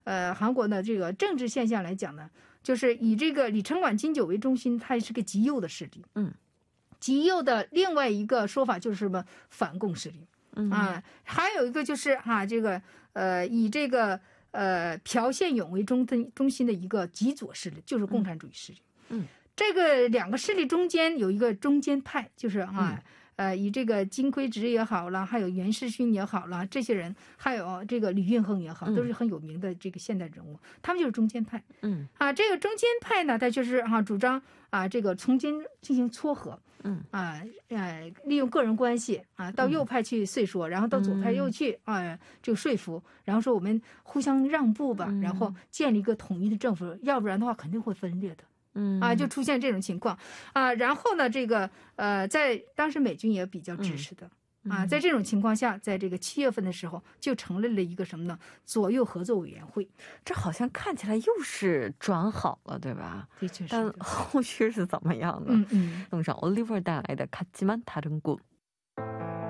韩国的这个政治现象来讲呢，就是以这个李承晚金九为中心，它是个极右的势力。极右的另外一个说法就是什么反共势力。还有一个就是这个以这个朴宪勇为中心的一个极左势力，就是共产主义势力。这个两个势力中间有一个中间派，就是以这个金奎植也好了，还有袁世勋也好了，这些人，还有这个李运亨也好，都是很有名的这个现代人物，他们就是中间派。这个中间派呢，他就是主张这个从间进行撮合。利用个人关系到右派去碎说，然后到左派又去就说服，然后说我们互相让步吧，然后建立一个统一的政府，要不然的话肯定会分裂的。就出现这种情况然后呢，这个在当时美军也比较支持的在这种情况下，在这个7月份的时候，就成立了一个什么呢？左右合作委员会。 这好像看起来又是转好了，对吧？ 的确是。 但后续是怎么样呢？弄上 Oliver 带来的같지만 다른 곳。